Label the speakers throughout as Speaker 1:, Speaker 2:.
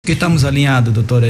Speaker 1: Que estamos alinhados, doutor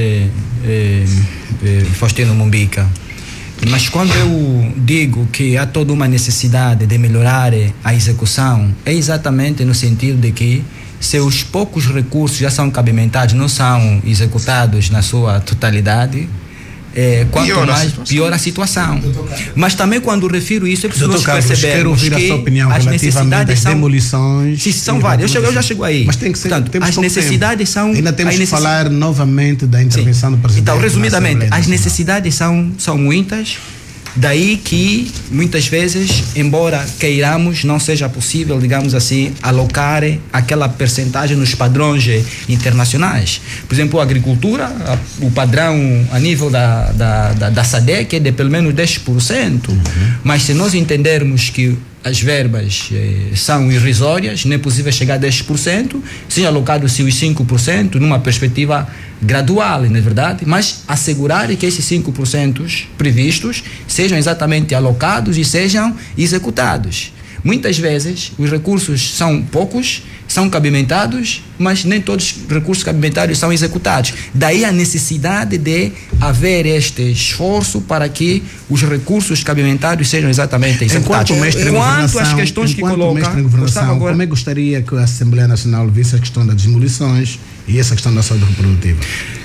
Speaker 1: Faustino Mumbica. Mas quando eu digo que há toda uma necessidade de melhorar a execução, é exatamente no sentido de que se os poucos recursos já são cabimentados, não são executados na sua totalidade, quanto mais pior a situação. Mas também quando refiro isso é preciso nós percebermos que
Speaker 2: a sua opinião
Speaker 1: as necessidades são
Speaker 2: demolições.
Speaker 1: Sim, são várias. Eu já chego aí.
Speaker 2: Mas tem que ser.
Speaker 1: Portanto, as necessidades são.
Speaker 2: Ainda temos que falar novamente da intervenção do presidente.
Speaker 1: Então, resumidamente, as necessidades são muitas. Daí que, muitas vezes, embora queiramos, não seja possível, digamos assim, alocar aquela percentagem nos padrões internacionais. Por exemplo, a agricultura, o padrão a nível da SADC é de pelo menos 10%. Mas se nós entendermos que as verbas são irrisórias, não é possível chegar a 10%, sejam alocados os 5% numa perspectiva gradual, não é verdade? Mas assegurar que esses 5% previstos sejam exatamente alocados e sejam executados. Muitas vezes os recursos são poucos, são cabimentados, mas nem todos os recursos cabimentados são executados. Daí a necessidade de haver este esforço para que os recursos cabimentados sejam exatamente executados.
Speaker 2: Quanto às questões que coloca, como é que gostaria que a Assembleia Nacional visse a questão das demolições e essa questão da saúde reprodutiva?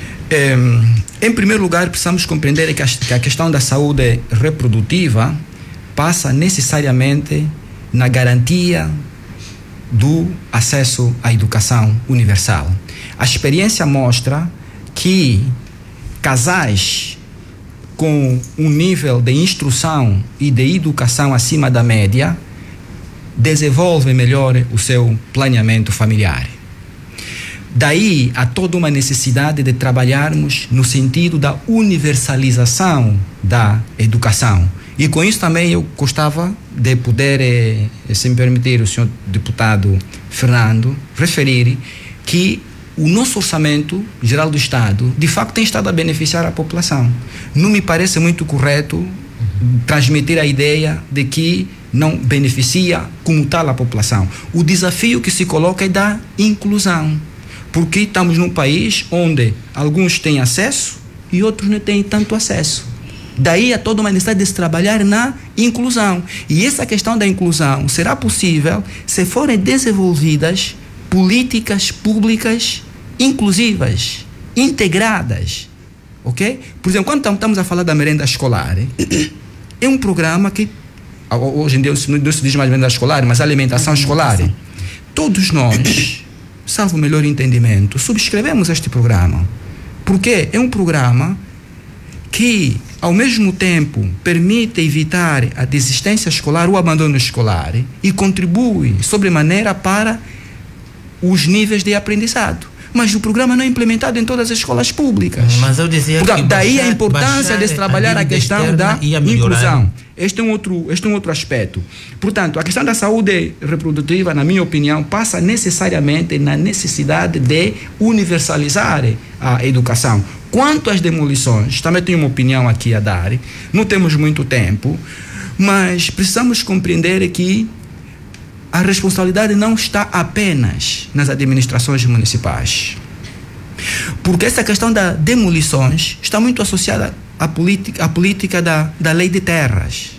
Speaker 1: Em primeiro lugar, precisamos compreender que a questão da saúde reprodutiva passa necessariamente na garantia do acesso à educação universal. A experiência mostra que casais com um nível de instrução e de educação acima da média desenvolvem melhor o seu planeamento familiar. Daí há toda uma necessidade de trabalharmos no sentido da universalização da educação. E com isso também eu gostava de poder, se me permitir, o senhor deputado Fernando, referir que o nosso orçamento geral do Estado, de facto, tem estado a beneficiar a população. Não me parece muito correto transmitir a ideia de que não beneficia como tal a população. O desafio que se coloca é da inclusão, porque estamos num país onde alguns têm acesso e outros não têm tanto acesso. Daí há toda uma necessidade de se trabalhar na inclusão. E essa questão da inclusão será possível se forem desenvolvidas políticas públicas inclusivas, integradas. Ok? Por exemplo, quando estamos a falar da merenda escolar, é um programa que, hoje em dia não se diz mais merenda escolar, mas alimentação escolar. Todos nós, salvo o melhor entendimento, subscrevemos este programa. Porque é um programa que, ao mesmo tempo, permite evitar a desistência escolar, o abandono escolar e contribui sobremaneira para os níveis de aprendizado. Mas o programa não é implementado em todas as escolas públicas.
Speaker 3: Mas eu dizia
Speaker 1: que daí a importância de se trabalhar a questão da inclusão. Este é um outro aspecto. Portanto, a questão da saúde reprodutiva, na minha opinião, passa necessariamente na necessidade de universalizar a educação. Quanto às demolições, também tenho uma opinião aqui a dar. Não temos muito tempo, mas precisamos compreender que a responsabilidade não está apenas nas administrações municipais. Porque essa questão das demolições está muito associada à política da lei de terras.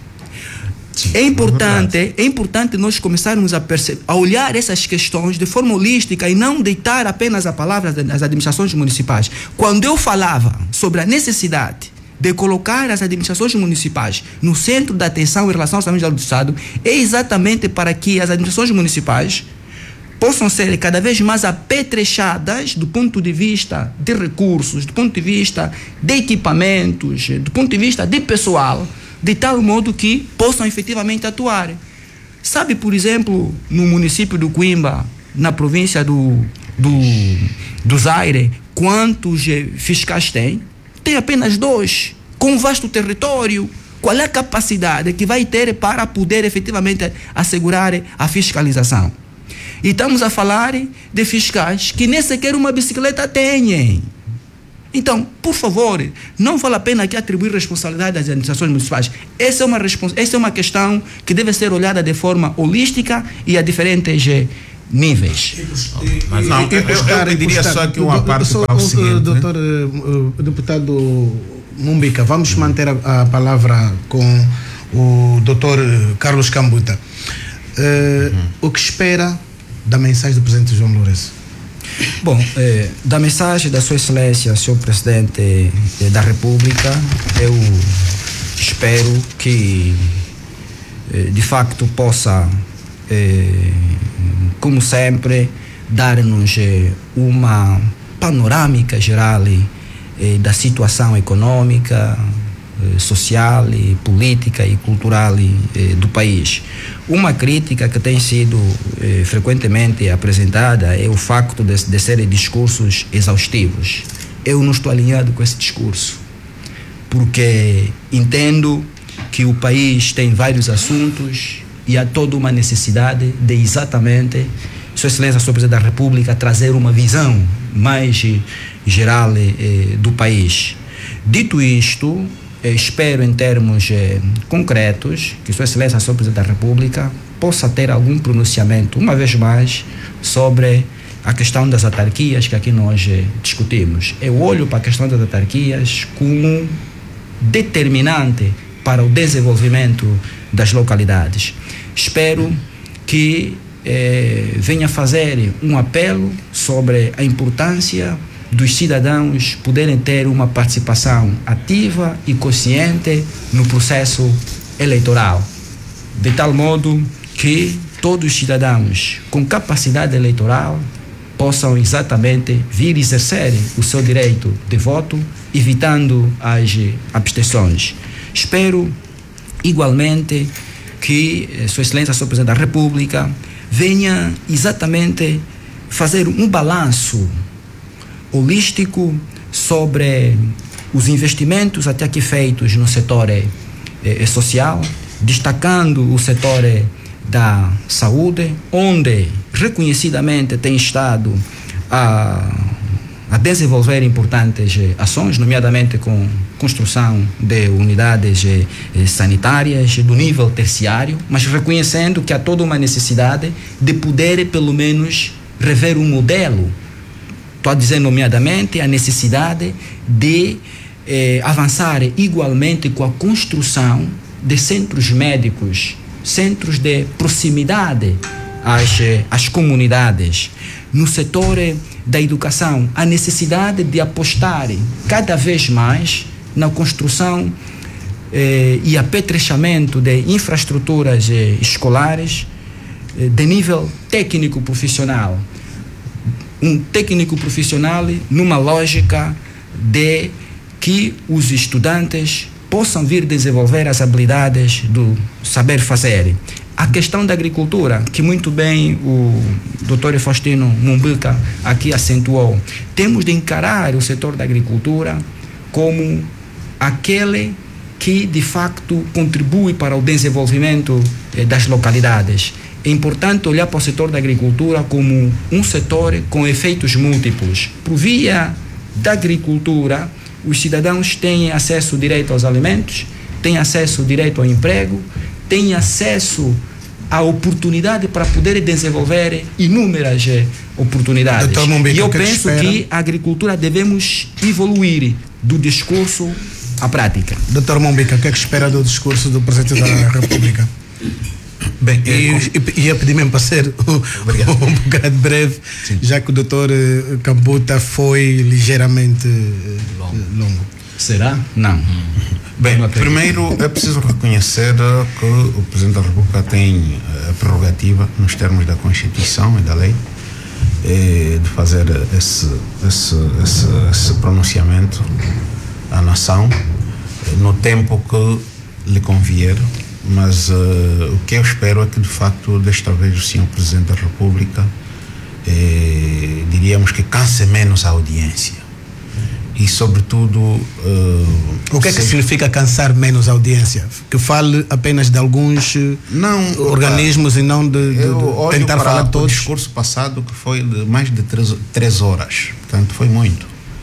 Speaker 1: Sim, é importante nós começarmos a olhar essas questões de forma holística e não deitar apenas a palavra das administrações municipais. Quando eu falava sobre a necessidade de colocar as administrações municipais no centro da atenção em relação ao orçamento geral do Estado, é exatamente para que as administrações municipais possam ser cada vez mais apetrechadas do ponto de vista de recursos, do ponto de vista de equipamentos, do ponto de vista de pessoal, de tal modo que possam efetivamente atuar. Sabe, por exemplo, no município do Coimba, na província do Zaire, quantos fiscais tem? Tem apenas 2, com um vasto território. Qual é a capacidade que vai ter para poder efetivamente assegurar a fiscalização? E estamos a falar de fiscais que nem sequer uma bicicleta têm. Então, por favor, não vale a pena aqui atribuir responsabilidade às administrações municipais. Essa é uma questão que deve ser olhada de forma holística e a diferentes níveis.
Speaker 3: Mas não, eu pediria só que uma parte para o seguinte.
Speaker 2: Doutor deputado Mumbica, vamos manter a palavra com o doutor Carlos Cambuta. O que espera da mensagem do presidente João Lourenço?
Speaker 1: Bom, da mensagem da Sua Excelência, Sr. Presidente da República, eu espero que de facto possa, como sempre, dar-nos uma panorâmica geral da situação econômica, social, política e cultural do país. Uma crítica que tem sido frequentemente apresentada é o facto de serem discursos exaustivos. Eu não estou alinhado com esse discurso, porque entendo que o país tem vários assuntos e há toda uma necessidade de exatamente Sua Excelência, Sr. Presidente da República, trazer uma visão mais geral do país. Dito isto, espero em termos concretos que Sua Excelência, Sr. Presidente da República, possa ter algum pronunciamento, uma vez mais, sobre a questão das autarquias que aqui nós discutimos. Eu olho para a questão das autarquias como determinante para o desenvolvimento das localidades. Espero que venha fazer um apelo sobre a importância dos cidadãos poderem ter uma participação ativa e consciente no processo eleitoral, de tal modo que todos os cidadãos com capacidade eleitoral possam exatamente vir exercer o seu direito de voto, evitando as abstenções. Espero igualmente que Sua Excelência, Sr. Presidente da República, venha exatamente fazer um balanço holístico sobre os investimentos até aqui feitos no setor social, destacando o setor da saúde, onde reconhecidamente tem estado a desenvolver importantes ações, nomeadamente com construção de unidades sanitárias do nível terciário, mas reconhecendo que há toda uma necessidade de poder, pelo menos, rever um modelo. Estou a dizer, nomeadamente, a necessidade de avançar igualmente com a construção de centros médicos, centros de proximidade às comunidades. No setor da educação, a necessidade de apostar cada vez mais na construção e apetrechamento de infraestruturas escolares de nível técnico-profissional. Um técnico profissional numa lógica de que os estudantes possam vir desenvolver as habilidades do saber fazer. A questão da agricultura, que muito bem o Dr. Faustino Mumbica aqui acentuou, temos de encarar o setor da agricultura como aquele que de facto contribui para o desenvolvimento das localidades. É importante olhar para o setor da agricultura como um setor com efeitos múltiplos. Por via da agricultura, os cidadãos têm acesso direto aos alimentos, têm acesso direto ao emprego, têm acesso à oportunidade para poder desenvolver inúmeras oportunidades. E eu penso que a agricultura devemos evoluir do discurso à prática.
Speaker 2: Dr. Mumbica, o que é que espera do discurso do Presidente da República? Bem, ia pedir mesmo para ser um bocado breve, sim, já que o doutor Cambuta foi ligeiramente longo.
Speaker 1: Será? Não.
Speaker 3: Bem, primeiro é preciso reconhecer que o Presidente da República tem a prerrogativa, nos termos da Constituição e da lei, de fazer esse pronunciamento à nação no tempo que lhe convier. Mas o que eu espero é que, de facto, desta vez o Sr. Presidente da República, diríamos que canse menos a audiência. E, sobretudo...
Speaker 2: o que é que significa cansar menos a audiência? Que fale apenas de alguns organismos e não de tentar falar de todos?
Speaker 3: O discurso passado, que foi de mais de 3 horas. Portanto, foi muito.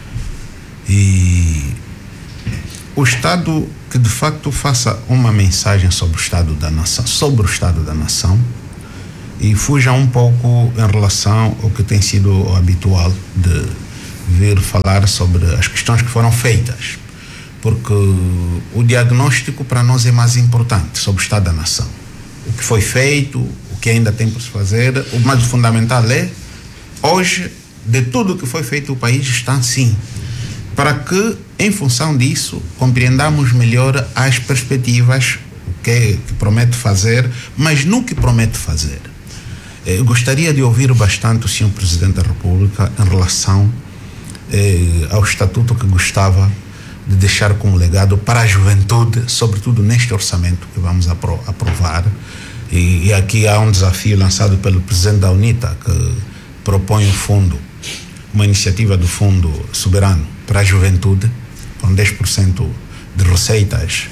Speaker 3: E o Estado que de facto faça uma mensagem sobre o Estado da Nação, e fuja um pouco em relação ao que tem sido habitual de vir falar sobre as questões que foram feitas, porque o diagnóstico para nós é mais importante sobre o estado da nação. O que foi feito, o que ainda tem por se fazer, o mais fundamental é, hoje, de tudo o que foi feito, o país está assim, para que, em função disso, compreendamos melhor as perspectivas, o que promete fazer, mas no que promete fazer. Eu gostaria de ouvir bastante o Sr. Presidente da República em relação ao estatuto que gostava de deixar como legado para a juventude, sobretudo neste orçamento que vamos aprovar. E aqui há um desafio lançado pelo Presidente da UNITA, que propõe uma iniciativa do Fundo Soberano para a Juventude, com 10% de receitas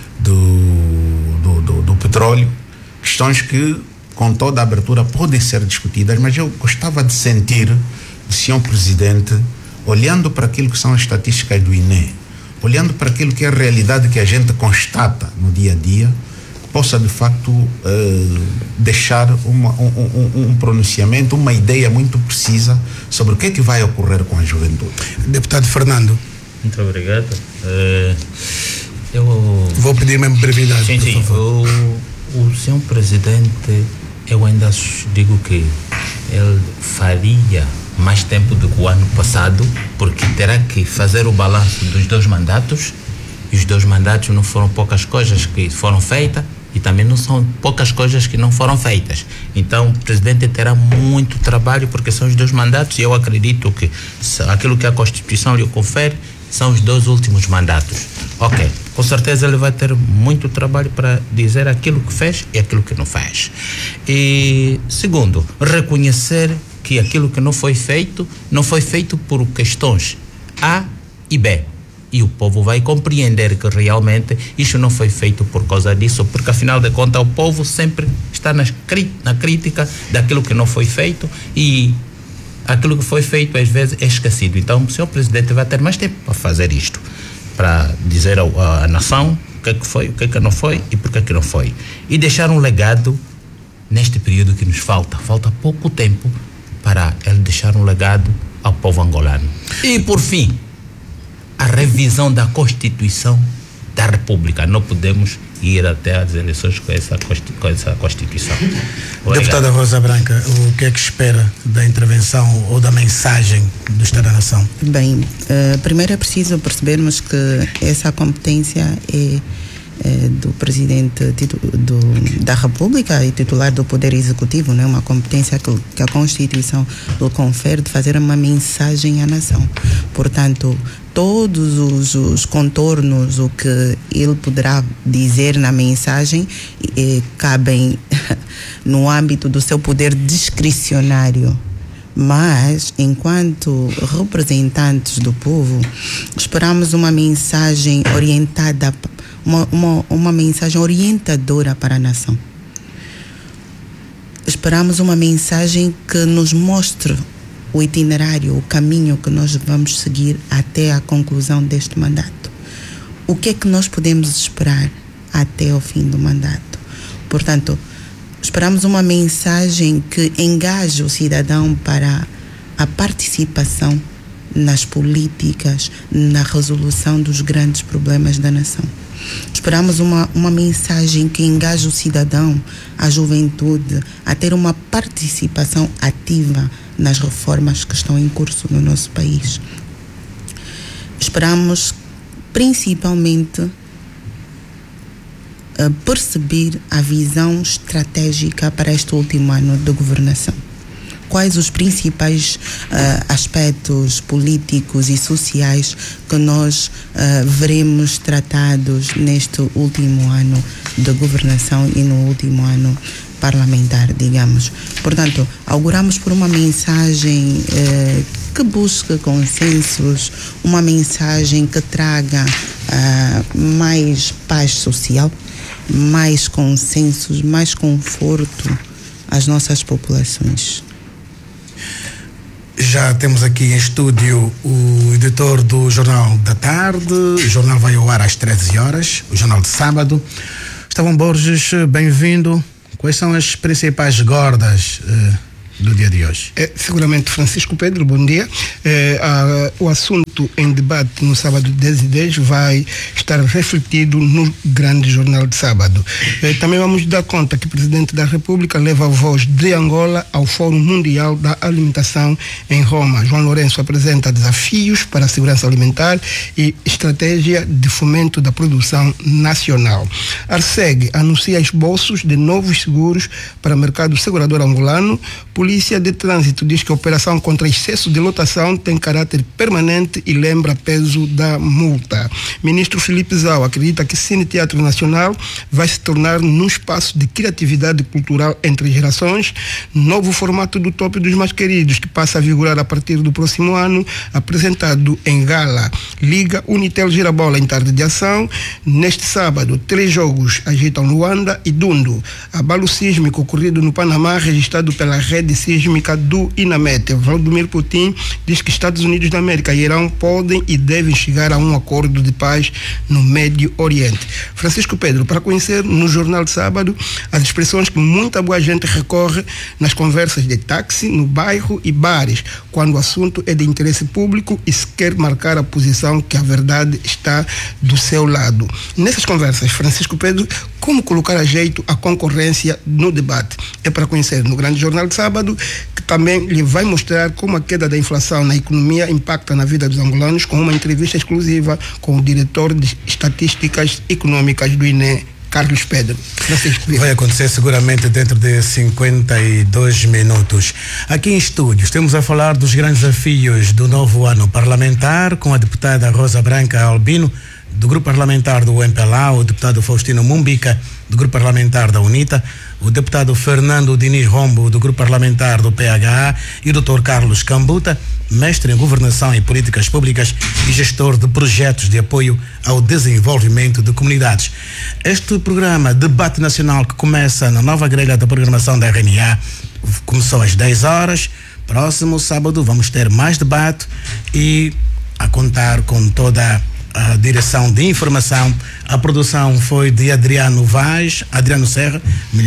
Speaker 3: do petróleo, questões que, com toda a abertura, podem ser discutidas, mas eu gostava de sentir do Sr. Presidente, olhando para aquilo que são as estatísticas do INE, olhando para aquilo que é a realidade que a gente constata no dia a dia, possa de facto deixar um pronunciamento, uma ideia muito precisa sobre o que é que vai ocorrer com a juventude.
Speaker 2: Deputado Fernando.
Speaker 4: Muito obrigado. Eu
Speaker 2: vou pedir mesmo brevidade.
Speaker 4: Sim, sim. O senhor Presidente, eu ainda digo que ele faria mais tempo do que o ano passado, porque terá que fazer o balanço dos 2 mandatos, e os 2 mandatos não foram poucas coisas que foram feitas, e também não são poucas coisas que não foram feitas. Então o Presidente terá muito trabalho, porque são os 2 mandatos, e eu acredito que aquilo que a Constituição lhe confere são os 2 últimos mandatos. Ok, com certeza ele vai ter muito trabalho para dizer aquilo que fez e aquilo que não fez. E segundo, reconhecer que aquilo que não foi feito por questões A e B. E o povo vai compreender que realmente isso não foi feito por causa disso, porque afinal de contas o povo sempre está na crítica daquilo que não foi feito, e aquilo que foi feito às vezes é esquecido. Então o senhor Presidente vai ter mais tempo para fazer isto, para dizer à nação o que é que foi, o que é que não foi e por que é que não foi, e deixar um legado neste período que nos falta pouco tempo para ele deixar um legado ao povo angolano. E por fim, a revisão da Constituição da República. Não podemos ir até as eleições com essa Constituição. Obrigado.
Speaker 2: Deputada Rosa Branca, o que é que espera da intervenção ou da mensagem do Estado da Nação?
Speaker 5: Bem, primeiro é preciso percebermos que essa competência é do Presidente da República e titular do Poder Executivo, né? Uma competência que a Constituição lhe confere de fazer uma mensagem à nação. Portanto, todos os contornos, o que ele poderá dizer na mensagem, cabem no âmbito do seu poder discricionário. Mas, enquanto representantes do povo, esperamos uma mensagem orientada, uma mensagem orientadora para a nação. Esperamos uma mensagem que nos mostre o itinerário, o caminho que nós vamos seguir até a conclusão deste mandato. O que é que nós podemos esperar até o fim do mandato? Portanto, esperamos uma mensagem que engaje o cidadão para a participação nas políticas, na resolução dos grandes problemas da nação. Esperamos uma mensagem que engaje o cidadão, a juventude, a ter uma participação ativa nas reformas que estão em curso no nosso país. Esperamos, principalmente, perceber a visão estratégica para este último ano de governação. Quais os principais aspectos políticos e sociais que nós veremos tratados neste último ano de governação e no último ano parlamentar, digamos. Portanto, auguramos por uma mensagem que busque consensos, uma mensagem que traga mais paz social, mais consensos, mais conforto às nossas populações.
Speaker 2: Já temos aqui em estúdio o editor do Jornal da Tarde. O jornal vai ao ar às 13 horas, o Jornal de Sábado. Estevão Borges, bem-vindo. Quais são as principais gordas do dia de hoje?
Speaker 6: Seguramente, Francisco Pedro, bom dia. O assunto em debate no sábado 10 e 10 vai estar refletido no grande jornal de sábado. Também vamos dar conta que o Presidente da República leva a voz de Angola ao Fórum Mundial da Alimentação em Roma. João Lourenço apresenta desafios para a segurança alimentar e estratégia de fomento da produção nacional. Arseg anuncia esboços de novos seguros para o mercado segurador angolano. Polícia de Trânsito diz que a operação contra excesso de lotação tem caráter permanente e lembra peso da multa. Ministro Filipe Zau acredita que Cine Teatro Nacional vai se tornar num espaço de criatividade cultural entre gerações. Novo formato do Top dos Mais Queridos, que passa a vigorar a partir do próximo ano, apresentado em gala. Liga Unitel Girabola em tarde de ação. Neste sábado, 3 jogos agitam Luanda e Dundo. Abalo sísmico ocorrido no Panamá, registrado pela rede sísmica do INAMET. Vladimir Putin diz que Estados Unidos da América e Irão podem e devem chegar a um acordo de paz no Médio Oriente. Francisco Pedro, para conhecer no Jornal de Sábado as expressões que muita boa gente recorre nas conversas de táxi, no bairro e bares, quando o assunto é de interesse público e se quer marcar a posição que a verdade está do seu lado. Nessas conversas, Francisco Pedro, como colocar a jeito a concorrência no debate? É para conhecer no grande Jornal de Sábado, que também lhe vai mostrar como a queda da inflação na economia impacta na vida dos angolanos, com uma entrevista exclusiva com o diretor de Estatísticas Econômicas do INE, Carlos Pedro.
Speaker 2: Vai acontecer seguramente dentro de 52 minutos. Aqui em estúdios temos a falar dos grandes desafios do novo ano parlamentar com a deputada Rosa Branca Albino, do Grupo Parlamentar do MPLA, o deputado Faustino Mumbica, do Grupo Parlamentar da UNITA, o deputado Fernando Diniz Rombo, do Grupo Parlamentar do PHA, e o Dr. Carlos Cambuta, mestre em Governação e Políticas Públicas e gestor de projetos de apoio ao desenvolvimento de comunidades. Este programa Debate Nacional, que começa na nova grelha da programação da RNA, começou às 10 horas. Próximo sábado vamos ter mais debate e a contar com toda a direção de informação. A produção foi de Adriano Serra,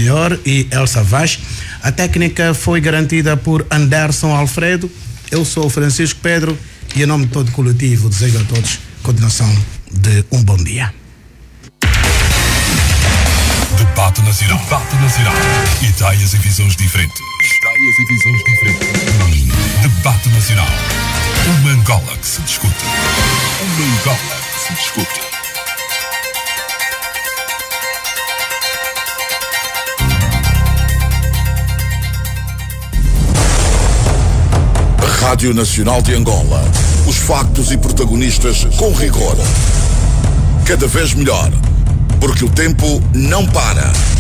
Speaker 2: e Elsa Vaz. A técnica foi garantida por Anderson Alfredo. Eu sou o Francisco Pedro e em nome de todo o coletivo desejo a todos continuação de um bom dia.
Speaker 7: Debate Nacional. Ideias e visões diferentes. Debate Nacional. Uma Angola que se discute. Rádio Nacional de Angola. Os factos e protagonistas com rigor. Cada vez melhor. Porque o tempo não para.